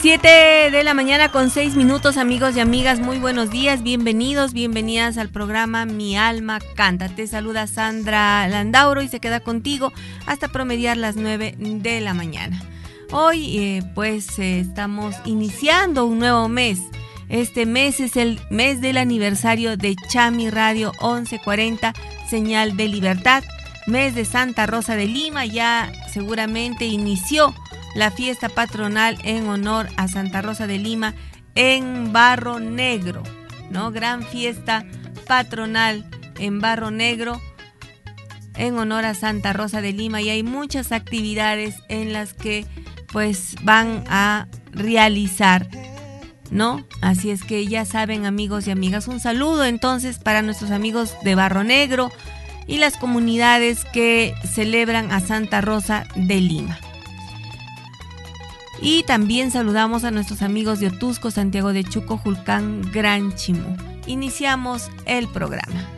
7:06 a.m, amigos y amigas, muy buenos días, bienvenidos, bienvenidas al programa Mi Alma Canta. Te saluda Sandra Landauro y se queda contigo hasta promediar las 9 de la mañana. Hoy estamos iniciando un nuevo mes. Este mes es el mes del aniversario de Chami Radio 1140, Señal de Libertad, mes de Santa Rosa de Lima. Ya seguramente inició la fiesta patronal en honor a Santa Rosa de Lima en Barro Negro, ¿no? Gran fiesta patronal en Barro Negro en honor a Santa Rosa de Lima, y hay muchas actividades en las que pues van a realizar, ¿no? Así es que ya saben, amigos y amigas, un saludo entonces para nuestros amigos de Barro Negro y las comunidades que celebran a Santa Rosa de Lima. Y también saludamos a nuestros amigos de Otusco, Santiago de Chuco, Julcán, Gran Chimú. Iniciamos el programa.